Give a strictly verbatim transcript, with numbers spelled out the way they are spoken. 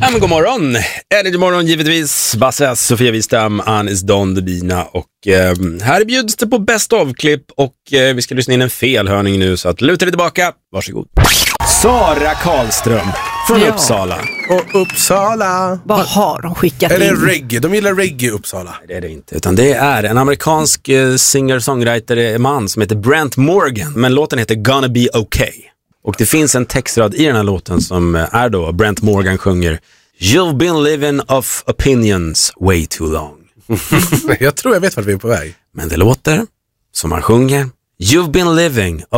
Ja, men god morgon. Energy morgon givetvis. Basse, Sofia Wistam, Anis Don Debina och eh, här bjuds det på best of-klipp och eh, vi ska lyssna in en felhörning nu så att luta dig tillbaka. Varsågod. Sara Karlström från Ja. Uppsala. Och Uppsala. Vad har de skickat Är det in? reggae? De gillar reggae i Uppsala. Nej, det är det inte, utan det är en amerikansk eh, singer-songwriter-man som heter Brent Morgan, men låten heter Gonna Be Okay. Och det finns en textrad i den här låten som är då Brent Morgan sjunger You've been living off opinions way too long. Jag tror jag vet vart vi är på väg. Men det låter som man sjunger You've been living